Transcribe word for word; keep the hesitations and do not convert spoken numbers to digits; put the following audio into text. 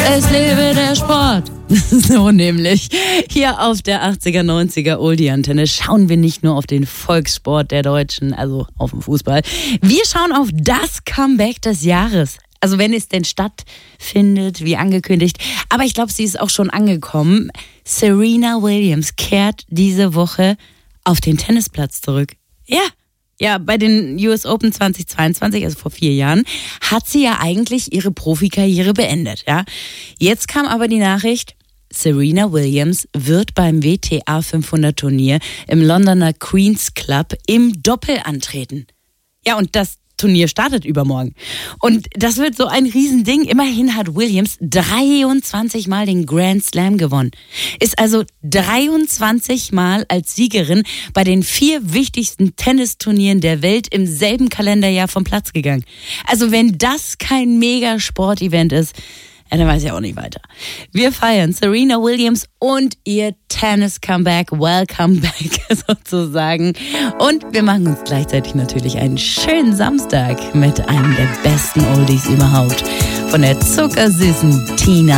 Es lebe der Sport. So nämlich. Hier auf der achtziger, neunziger Oldie-Antenne schauen wir nicht nur auf den Volkssport der Deutschen, also auf den Fußball. Wir schauen auf das Comeback des Jahres. Also wenn es denn stattfindet, wie angekündigt. Aber ich glaube, sie ist auch schon angekommen. Serena Williams kehrt diese Woche auf den Tennisplatz zurück. Ja. Ja, bei den U S Open zweitausendzweiundzwanzig, also vor vier Jahren, hat sie ja eigentlich ihre Profikarriere beendet. Ja. Jetzt kam aber die Nachricht, Serena Williams wird beim W T A fünfhundert Turnier im Londoner Queen's Club im Doppel antreten. Ja, und das Turnier startet übermorgen. Und das wird so ein Riesending. Immerhin hat Williams dreiundzwanzig Mal den Grand Slam gewonnen. Ist also dreiundzwanzig Mal als Siegerin bei den vier wichtigsten Tennisturnieren der Welt im selben Kalenderjahr vom Platz gegangen. Also wenn das kein Mega-Sport-Event ist, ja, dann weiß ich auch nicht weiter. Wir feiern Serena Williams und ihr Tennis-Comeback, Welcome back sozusagen. Und wir machen uns gleichzeitig natürlich einen schönen Samstag mit einem der besten Oldies überhaupt. Von der zuckersüßen Tina